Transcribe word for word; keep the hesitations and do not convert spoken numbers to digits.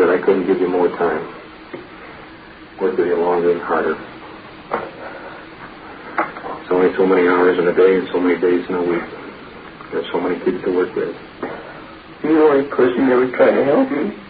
that I couldn't give you more time. Work with you longer and harder. It's only so many hours in a day and so many days in a week. There's so many kids to work with. You're the only person who ever tried to help me.